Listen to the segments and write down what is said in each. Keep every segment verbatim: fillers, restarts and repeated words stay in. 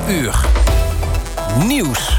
uur. Nieuws.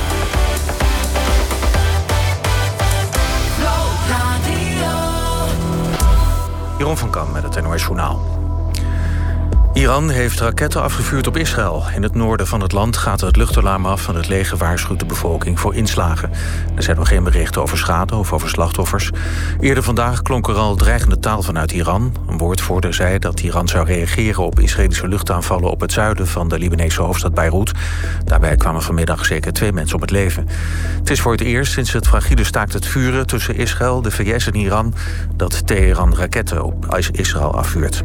Jeroen van Kam met het N O S Journaal. Iran heeft raketten afgevuurd op Israël. In het noorden van het land gaat het luchtalarm af en het leger waarschuwt de bevolking voor inslagen. Er zijn nog geen berichten over schade of over slachtoffers. Eerder vandaag klonk er al dreigende taal vanuit Iran. Een woordvoerder zei dat Iran zou reageren op Israëlische luchtaanvallen op het zuiden van de Libanese hoofdstad Beirut. Daarbij kwamen vanmiddag zeker twee mensen om het leven. Het is voor het eerst sinds het fragiele staakt het vuren tussen Israël, de V S en Iran dat Teheran raketten op Israël afvuurt.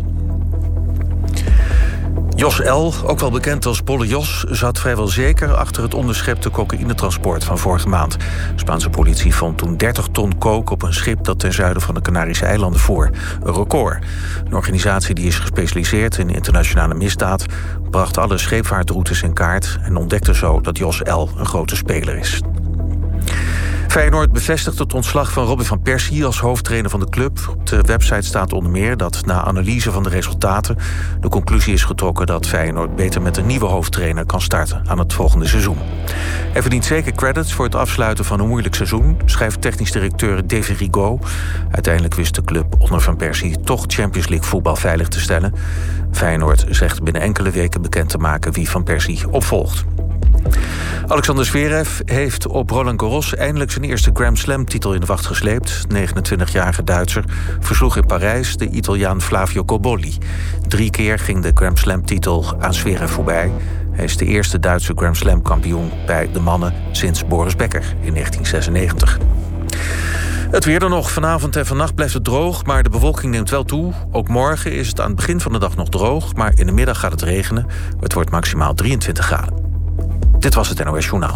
Jos L., ook wel bekend als Bolle Jos, zat vrijwel zeker achter het onderschepte cocaïnetransport van vorige maand. Spaanse politie vond toen dertig ton coke op een schip dat ten zuiden van de Canarische eilanden voer. Een record. Een organisatie die is gespecialiseerd in internationale misdaad bracht alle scheepvaartroutes in kaart en ontdekte zo dat Jos L. een grote speler is. Feyenoord bevestigt het ontslag van Robin van Persie als hoofdtrainer van de club. Op de website staat onder meer dat na analyse van de resultaten de conclusie is getrokken dat Feyenoord beter met een nieuwe hoofdtrainer kan starten aan het volgende seizoen. Hij verdient zeker credits voor het afsluiten van een moeilijk seizoen, schrijft technisch directeur Davy Rigaud. Uiteindelijk wist de club onder Van Persie toch Champions League voetbal veilig te stellen. Feyenoord zegt binnen enkele weken bekend te maken wie Van Persie opvolgt. Alexander Zverev heeft op Roland Garros eindelijk zijn eerste Grand Slam-titel in de wacht gesleept. De negenentwintigjarige Duitser versloeg in Parijs de Italiaan Flavio Cobolli. Drie keer ging de Grand Slam-titel aan Zverev voorbij. Hij is de eerste Duitse Grand Slam-kampioen bij de mannen sinds Boris Becker in negentien zesennegentig. Het weer dan nog. Vanavond en vannacht blijft het droog, maar de bewolking neemt wel toe. Ook morgen is het aan het begin van de dag nog droog, maar in de middag gaat het regenen. Het wordt maximaal drieëntwintig graden. Dit was het N O S Journaal.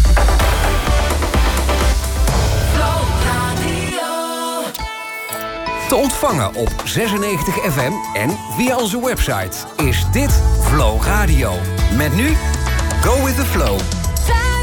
Te ontvangen op zesennegentig F M en via onze website is dit Flow Radio. Met nu Go With The Flow.